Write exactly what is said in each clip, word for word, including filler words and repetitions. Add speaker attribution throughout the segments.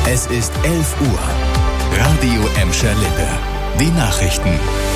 Speaker 1: Es ist elf Uhr. Radio Emscher Lippe. Die Nachrichten.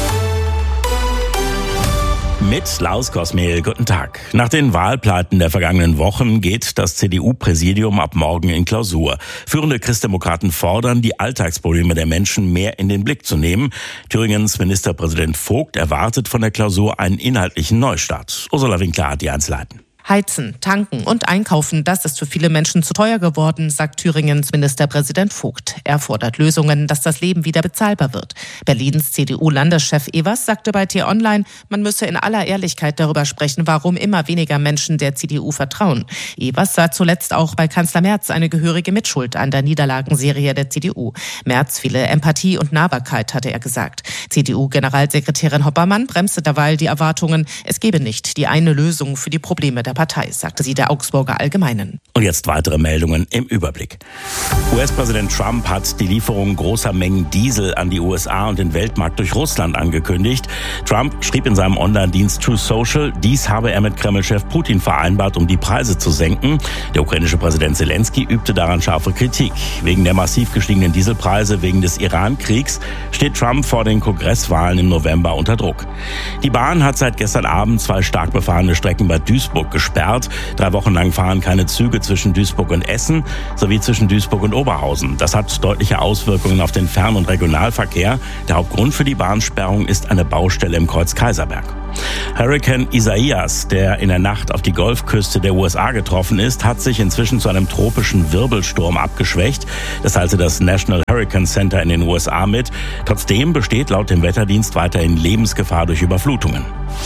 Speaker 2: Mit Klaus Kosmehl, guten Tag. Nach den Wahlpleiten der vergangenen Wochen geht das C D U-Präsidium ab morgen in Klausur. Führende Christdemokraten fordern, die Alltagsprobleme der Menschen mehr in den Blick zu nehmen. Thüringens Ministerpräsident Vogt erwartet von der Klausur einen inhaltlichen Neustart. Ursula Winkler hat die Einzelheiten.
Speaker 3: Heizen, tanken und einkaufen, das ist für viele Menschen zu teuer geworden, sagt Thüringens Ministerpräsident Vogt. Er fordert Lösungen, dass das Leben wieder bezahlbar wird. Berlins C D U-Landeschef Evers sagte bei T-Online, man müsse in aller Ehrlichkeit darüber sprechen, warum immer weniger Menschen der C D U vertrauen. Evers sah zuletzt auch bei Kanzler Merz eine gehörige Mitschuld an der Niederlagenserie der C D U. Merz fehle Empathie und Nahbarkeit, hatte er gesagt. C D U-Generalsekretärin Hoppermann bremste derweil die Erwartungen, es gebe nicht die eine Lösung für die Probleme der Partei, sagte sie der Augsburger Allgemeinen.
Speaker 2: Und jetzt weitere Meldungen im Überblick. U S-Präsident Trump hat die Lieferung großer Mengen Diesel an die U S A und den Weltmarkt durch Russland angekündigt. Trump schrieb in seinem Online-Dienst Truth Social, dies habe er mit Kreml-Chef Putin vereinbart, um die Preise zu senken. Der ukrainische Präsident Zelensky übte daran scharfe Kritik. Wegen der massiv gestiegenen Dieselpreise wegen des Iran-Kriegs steht Trump vor den Kongresswahlen im November unter Druck. Die Bahn hat seit gestern Abend zwei stark befahrene Strecken bei Duisburg gesperrt. Drei Wochen lang fahren keine Züge zwischen Duisburg und Essen sowie zwischen Duisburg und Oberhausen. Das hat deutliche Auswirkungen auf den Fern- und Regionalverkehr. Der Hauptgrund für die Bahnsperrung ist eine Baustelle im Kreuzkaiserberg. Hurrikan Isaias, der in der Nacht auf die Golfküste der U S A getroffen ist, hat sich inzwischen zu einem tropischen Wirbelsturm abgeschwächt. Das teilte das National Hurricane Center in den U S A mit. Trotzdem besteht laut dem Wetterdienst weiterhin Lebensgefahr durch Überflutungen.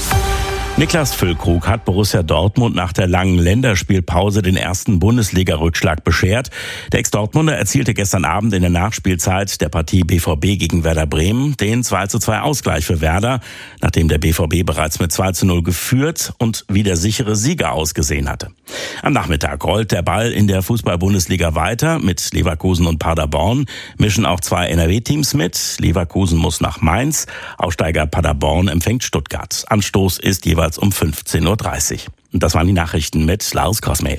Speaker 2: Niklas Füllkrug hat Borussia Dortmund nach der langen Länderspielpause den ersten Bundesliga-Rückschlag beschert. Der Ex-Dortmunder erzielte gestern Abend in der Nachspielzeit der Partie B V B gegen Werder Bremen den zwei zu zwei Ausgleich für Werder, nachdem der B V B bereits mit zwei zu null geführt und wie der sichere Sieger ausgesehen hatte. Am Nachmittag rollt der Ball in der Fußball-Bundesliga weiter. Mit Leverkusen und Paderborn mischen auch zwei N R W-Teams mit. Leverkusen muss nach Mainz, Aufsteiger Paderborn empfängt Stuttgart. Anstoß ist jeweils um fünfzehn Uhr dreißig. Und das waren die Nachrichten mit Klaus Kosmehl.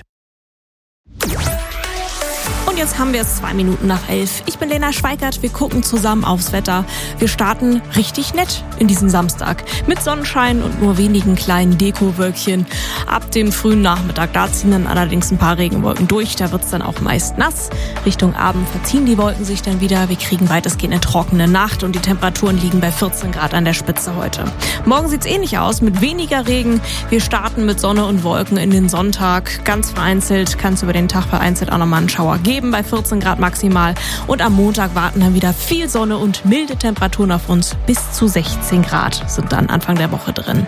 Speaker 4: Und jetzt haben wir es zwei Minuten nach elf. Ich bin Lena Schweikert, wir gucken zusammen aufs Wetter. Wir starten richtig nett in diesen Samstag. Mit Sonnenschein und nur wenigen kleinen Dekowölkchen. Ab dem frühen Nachmittag, da ziehen dann allerdings ein paar Regenwolken durch. Da wird es dann auch meist nass. Richtung Abend verziehen die Wolken sich dann wieder. Wir kriegen weitestgehend eine trockene Nacht und die Temperaturen liegen bei vierzehn Grad an der Spitze heute. Morgen sieht es ähnlich aus, mit weniger Regen. Wir starten mit Sonne und Wolken in den Sonntag. Ganz vereinzelt kann es über den Tag vereinzelt auch nochmal einen Schauer geben bei vierzehn Grad maximal. Und am Montag warten dann wieder viel Sonne und milde Temperaturen auf uns. Bis zu sechzehn Grad sind dann Anfang der Woche drin.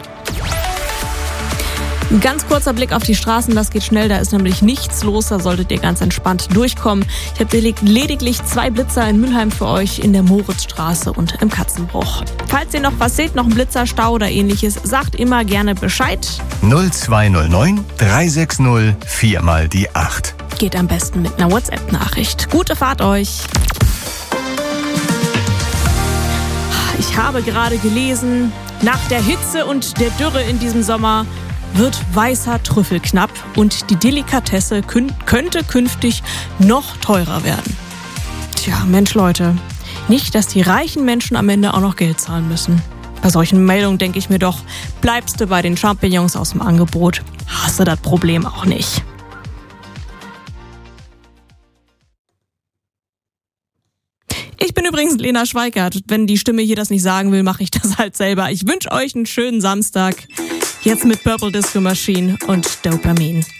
Speaker 4: Ein ganz kurzer Blick auf die Straßen, das geht schnell, da ist nämlich nichts los, da solltet ihr ganz entspannt durchkommen. Ich habe lediglich zwei Blitzer in Mülheim für euch in der Moritzstraße und im Katzenbruch. Falls ihr noch was seht, noch einen Blitzerstau oder ähnliches, sagt immer gerne Bescheid.
Speaker 1: null zwei null neun drei sechs null vier mal die acht.
Speaker 4: Geht am besten mit einer WhatsApp-Nachricht. Gute Fahrt euch! Ich habe gerade gelesen, nach der Hitze und der Dürre in diesem Sommer wird weißer Trüffel knapp und die Delikatesse kün- könnte künftig noch teurer werden. Tja, Mensch Leute, nicht, dass die reichen Menschen am Ende auch noch Geld zahlen müssen. Bei solchen Meldungen denke ich mir doch, bleibst du bei den Champignons aus dem Angebot, hast du das Problem auch nicht. Ich bin übrigens Lena Schweikert. Wenn die Stimme hier das nicht sagen will, mache ich das halt selber. Ich wünsche euch einen schönen Samstag. Jetzt mit Purple Disco Machine und Dopamin.